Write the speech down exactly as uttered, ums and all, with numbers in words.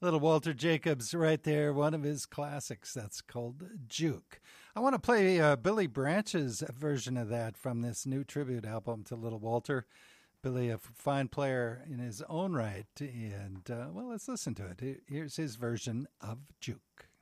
Little Walter Jacobs right there, one of his classics. That's called Juke. I want to play uh, Billy Branch's version of that from this new tribute album to Little Walter. Billy, a fine player in his own right. And, uh, well, let's listen to it. Here's his version of Juke.